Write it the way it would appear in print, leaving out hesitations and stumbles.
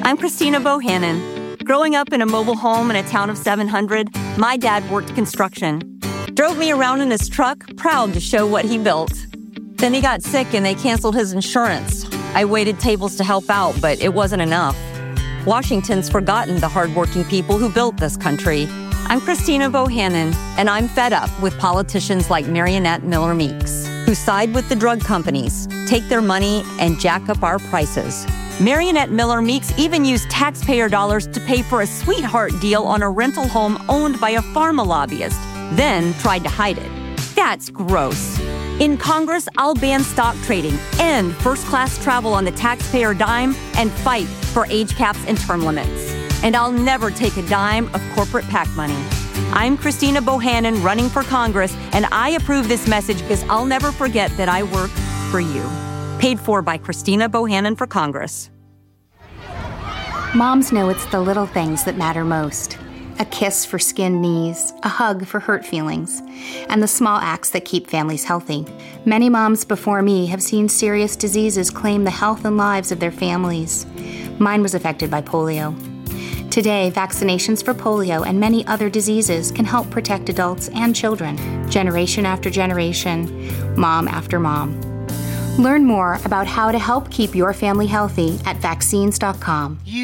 I'm Christina Bohannon. Growing up in a mobile home in a town of 700, my dad worked construction. Drove me around in his truck, proud to show what he built. Then he got sick and they canceled his insurance. I waited tables to help out, but it wasn't enough. Washington's forgotten the hardworking people who built this country. I'm Christina Bohannon, and I'm fed up with politicians like Marionette Miller Meeks, who side with the drug companies, take their money, and jack up our prices. Marionette Miller Meeks even used taxpayer dollars to pay for a sweetheart deal on a rental home owned by a pharma lobbyist, then tried to hide it. That's gross. In Congress, I'll ban stock trading, end first-class travel on the taxpayer dime, and fight for age caps and term limits. And I'll never take a dime of corporate PAC money. I'm Christina Bohannon running for Congress, and I approve this message because I'll never forget that I work for you. Paid for by Christina Bohannon for Congress. Moms know it's the little things that matter most. A kiss for skinned knees, a hug for hurt feelings, and the small acts that keep families healthy. Many moms before me have seen serious diseases claim the health and lives of their families. Mine was affected by polio. Today, vaccinations for polio and many other diseases can help protect adults and children, generation after generation, mom after mom. Learn more about how to help keep your family healthy at vaccines.com.